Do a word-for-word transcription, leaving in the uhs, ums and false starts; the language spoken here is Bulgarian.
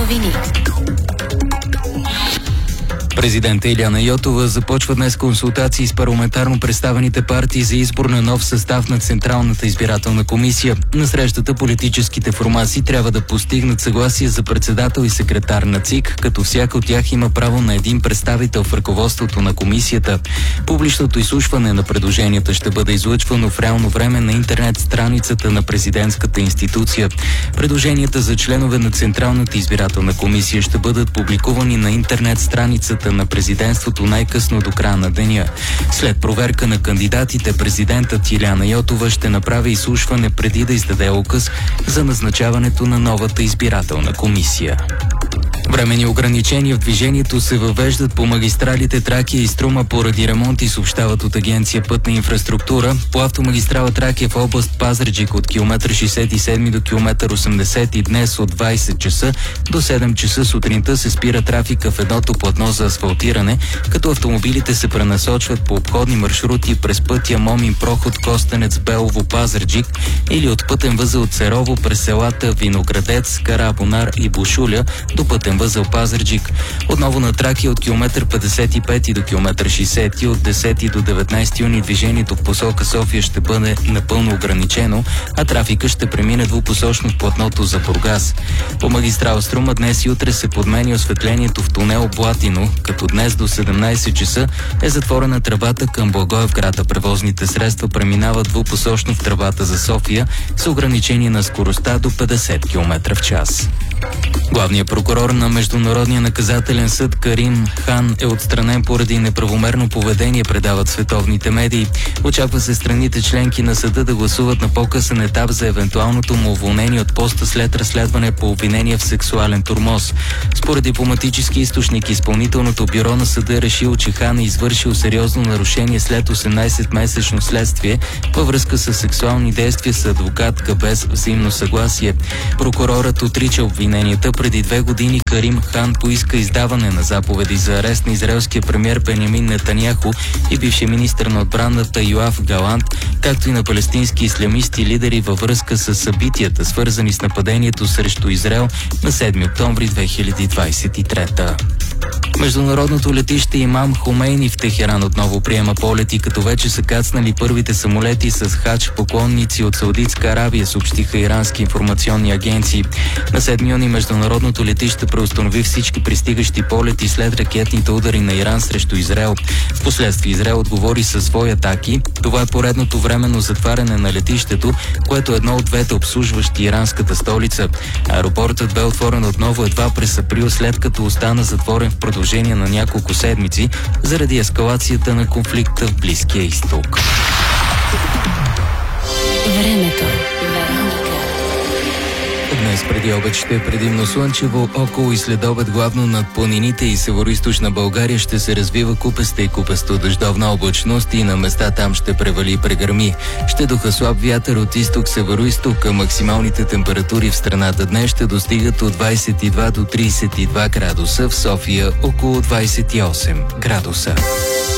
новини. Президента Илияна Йотова започва днес консултации с парламентарно представените партии за избор на нов състав на Централната избирателна комисия. На срещата политическите формации трябва да постигнат съгласие за председател и секретар на ЦИК, като всяка от тях има право на един представител в ръководството на комисията. Публичното изслушване на предложенията ще бъде излъчвано в реално време на интернет страницата на президентската институция. Предложенията за членове на Централната избирателна комисия ще бъдат публикувани на интернет страницата на президентството най-късно до края на деня. След проверка на кандидатите, президентът Илияна Йотова ще направи изслушване преди да издаде указ за назначаването на новата избирателна комисия. Временни ограничения в движението се въвеждат по магистралите Тракия и Струма поради ремонти, съобщават от Агенция Пътна инфраструктура. По автомагистрала Тракия в област Пазарджик от километър шейсет и седми до километър осемдесет и днес от двайсет часа до седем часа сутринта се спира трафика в едното платно за асфалтиране, като автомобилите се пренасочват по обходни маршрути през пътя Момин проход Костенец Белово Пазарджик или от пътен възел Церово през селата Виноградец, Карабонар и Бушуля до пътен възел Пазарджик. Отново на Тракия от километър петдесет и пети до километър шейсети, от десети до деветнайсети юни движението в посока София ще бъде напълно ограничено, а трафика ще премине двупосочно в платното за Бургас. По магистрала Струма днес и утре се подменя осветлението в тунел Блатино, като днес до седемнайсет часа е затворена тръбата към Благоевград, а превозните средства преминават двупосочно в тръбата за София с ограничение на скоростта до петдесет километра в час. Главният прокурор на Международния наказателен съд Карим Хан е отстранен поради неправомерно поведение, предават световните медии. Очаква се страните членки на съда да гласуват на по-късен етап за евентуалното му уволнение от поста след разследване по обвинение в сексуален тормоз. Според дипломатически източник, изпълнителното бюро на съда е решило, че Хан е извършил сериозно нарушение след осемнайсетмесечно следствие във връзка с сексуални действия с адвокатка без взаимно съгласие. Прокурорът отрича обвиненията. Преди две години Карим Хан поиска издаване на заповеди за арест на израелския премиер Бенямин Нетаняху и бившия министър на отбраната Йоав Галант, както и на палестински ислямисти лидери във връзка с събитията, свързани с нападението срещу Израел на седми октомври две хиляди двайсет и трета. Международното летище Имам Хомейни в Техеран отново приема полети, като вече са кацнали първите самолети с хадж поклонници от Саудитска Арабия, съобщиха ирански информационни агенции. На седми юни международното летище преустанови всички пристигащи полети след ракетните удари на Иран срещу Израел. Впоследствие Израел отговори със свои атаки. Това е поредното временно затваряне на летището, което е едно от двете обслужващи иранската столица. Аеропортът бе отворен отново едва през април, след като остана затворен в продължение на няколко седмици заради ескалацията на конфликта в Близкия изток. Времето. Днес преди обед ще е предимно слънчево, около и следобед главно над планините и североизточна България ще се развива купеста и купесто дъждовна облачност и на места там ще превали и прегърми. Ще духа слаб вятър от изток-североизток, а максималните температури в страната днес ще достигат от двайсет и два до трийсет и два градуса, в София около двайсет и осем градуса.